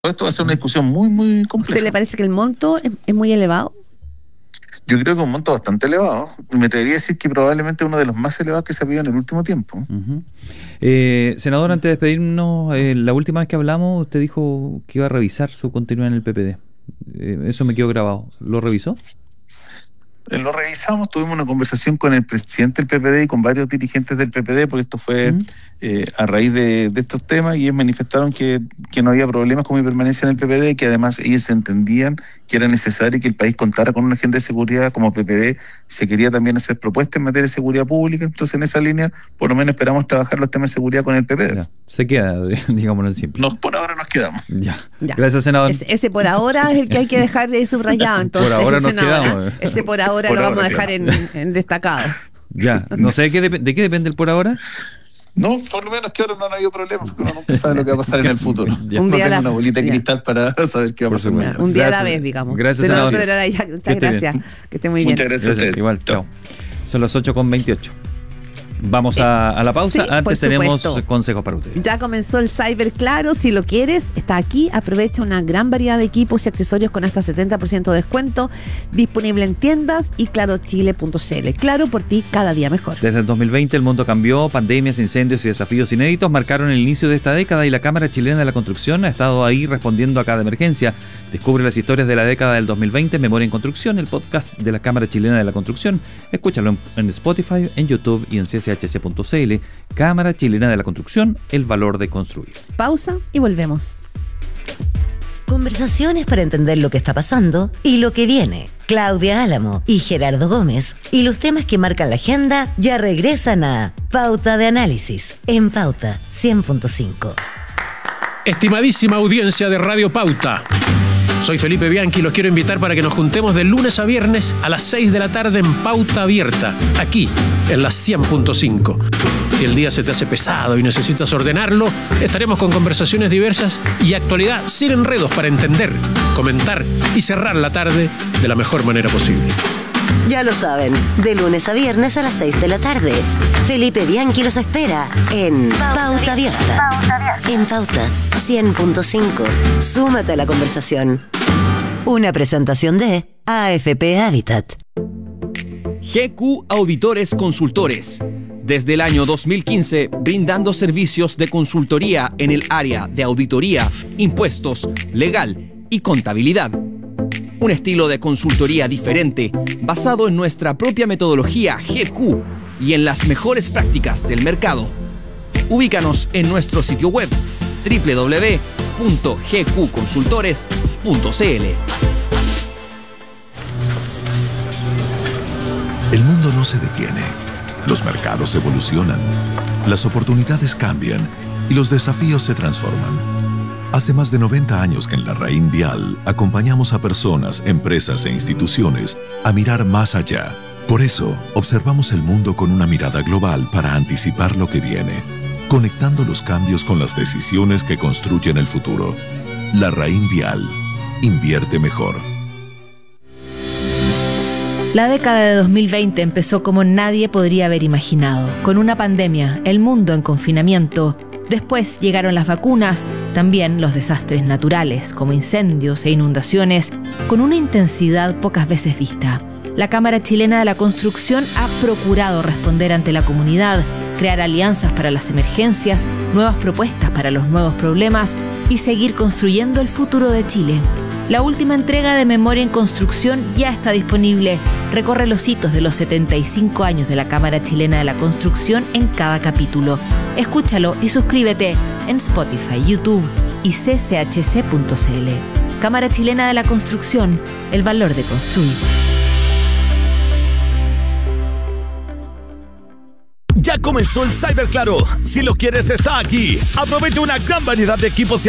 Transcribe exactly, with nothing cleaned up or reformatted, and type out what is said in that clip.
Esto va a ser una discusión muy, muy compleja. ¿Usted le parece que el monto es, es muy elevado? Yo creo que un monto bastante elevado. Me atrevería a decir que probablemente uno de los más elevados que se ha pedido en el último tiempo. Uh-huh. Eh, senador, antes de despedirnos, eh, la última vez que hablamos, usted dijo que iba a revisar su continuidad en el P P D. Eh, eso me quedó grabado. ¿Lo revisó? Lo revisamos, tuvimos una conversación con el presidente del P P D y con varios dirigentes del P P D, porque esto fue uh-huh. eh, a raíz de, de estos temas, y ellos manifestaron que, que no había problemas con mi permanencia en el P P D, que además ellos entendían que era necesario que el país contara con una agenda de seguridad. Como P P D se quería también hacer propuestas en materia de seguridad pública, entonces en esa línea por lo menos esperamos trabajar los temas de seguridad con el P P D. Ya, se queda, digámoslo en simple. No, por ahora nos quedamos. Ya, ya. Gracias, senador. Ese, ese por ahora es el que hay que dejar de subrayado, entonces. Por ahora nos senador, quedamos. Ese por ahora por lo ahora vamos a dejar en, en destacado. Ya, no sé ¿de qué, dep- de qué depende el por ahora. No, por lo menos que ahora no ha habido problemas, porque uno nunca sabe lo que va a pasar en el futuro. Ya. Un no día tengo la, una bolita de ya. cristal para saber qué va a pasar. Ya, un día gracias. A la vez, digamos. Gracias, senador. senador. Muchas gracias. Que esté muy bien. Muchas gracias, gracias. Igual, chao. Son las ocho con veintiocho. Vamos a, a la pausa. Sí, antes tenemos consejos para ustedes. Ya comenzó el Cyber Claro. Si lo quieres, está aquí. Aprovecha una gran variedad de equipos y accesorios con hasta setenta por ciento de descuento. Disponible en tiendas y claro chile punto c l. Claro, por ti cada día mejor. Desde el dos mil veinte el mundo cambió. Pandemias, incendios y desafíos inéditos marcaron el inicio de esta década, y la Cámara Chilena de la Construcción ha estado ahí respondiendo a cada emergencia. Descubre las historias de la década del dos mil veinte en Memoria en Construcción, el podcast de la Cámara Chilena de la Construcción. Escúchalo en, en Spotify, en YouTube y en c c h c punto c l. Cámara Chilena de la Construcción, el valor de construir. Pausa y volvemos. Conversaciones para entender lo que está pasando y lo que viene. Claudia Álamo y Gerardo Gómez y los temas que marcan la agenda ya regresan a Pauta de Análisis en Pauta cien punto cinco. Estimadísima audiencia de Radio Pauta, soy Felipe Bianchi y los quiero invitar para que nos juntemos de lunes a viernes a las seis de la tarde en Pauta Abierta, aquí en la cien punto cinco. Si el día se te hace pesado y necesitas ordenarlo, estaremos con conversaciones diversas y actualidad sin enredos para entender, comentar y cerrar la tarde de la mejor manera posible. Ya lo saben, de lunes a viernes a las seis de la tarde. Felipe Bianchi los espera en Pauta Abierta. En Pauta cien punto cinco. Súmate a la conversación. Una presentación de A F P Habitat. G Q Auditores Consultores. Desde el año dos mil quince, brindando servicios de consultoría en el área de auditoría, impuestos, legal y contabilidad. Un estilo de consultoría diferente, basado en nuestra propia metodología G Q y en las mejores prácticas del mercado. Ubícanos en nuestro sitio web doble u doble u doble u punto g q consultores punto c l. El mundo no se detiene. Los mercados evolucionan, las oportunidades cambian y los desafíos se transforman. Hace más de noventa años que en la Raín Vial acompañamos a personas, empresas e instituciones a mirar más allá. Por eso, observamos el mundo con una mirada global para anticipar lo que viene, conectando los cambios con las decisiones que construyen el futuro. La Raín Vial. Invierte mejor. La década de dos mil veinte empezó como nadie podría haber imaginado, con una pandemia, el mundo en confinamiento. Después llegaron las vacunas, también los desastres naturales, como incendios e inundaciones, con una intensidad pocas veces vista. La Cámara Chilena de la Construcción ha procurado responder ante la comunidad, crear alianzas para las emergencias, nuevas propuestas para los nuevos problemas y seguir construyendo el futuro de Chile. La última entrega de Memoria en Construcción ya está disponible. Recorre los hitos de los setenta y cinco años de la Cámara Chilena de la Construcción en cada capítulo. Escúchalo y suscríbete en Spotify, YouTube y c c h c punto c l. Cámara Chilena de la Construcción, el valor de construir. Ya comenzó el Cyber Claro. Si lo quieres, está aquí. Aprovecha una gran variedad de equipos y